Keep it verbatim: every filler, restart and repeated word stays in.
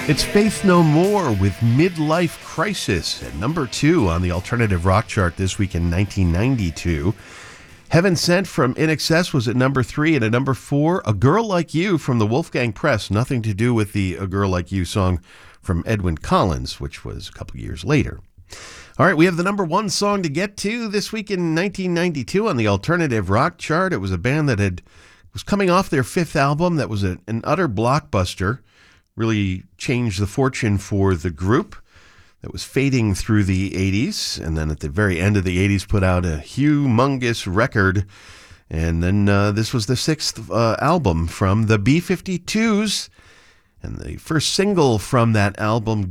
It's Faith No More with Midlife Crisis at number two on the alternative rock chart this week in nineteen ninety-two. Heaven Sent from I N X S was at number three, and at number four, A Girl Like You from the Wolfgang Press. Nothing to do with the A Girl Like You song from Edwyn Collins, which was a couple years later. All right, we have the number one song to get to this week in nineteen ninety-two on the alternative rock chart. It was a band that had was coming off their fifth album that was a, an utter blockbuster. Really changed the fortune for the group that was fading through the eighties, and then at the very end of the eighties put out a humongous record. And then uh, this was the sixth uh, album from the B fifty-twos, and the first single from that album,